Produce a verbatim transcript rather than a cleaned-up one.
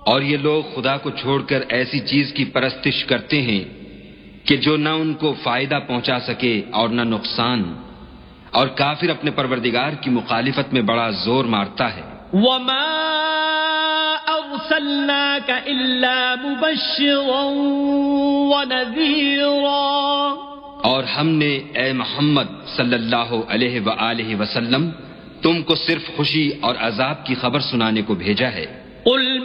और ये लोग खुदा को छोड़कर ऐसी चीज की परस्तिश करते हैं कि जो न उनको फायदा पहुंचा सके और न नुकसान, और काफिर अपने परवरदिगार की मुखालिफत में बड़ा जोर मारता है। वमा अरसलनाका इल्ला मुबश्शिरन व नज़ीरा, और हमने ए मोहम्मद सल्लल्लाहु अलैहि व आलिहि वसल्लम तुमको सिर्फ खुशी और अजाब की खबर सुनाने को भेजा है।